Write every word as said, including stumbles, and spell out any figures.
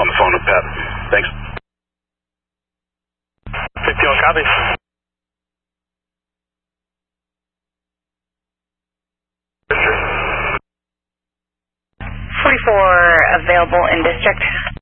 on the phone with Pat. Thanks. fifty-one copies. forty-four available in district.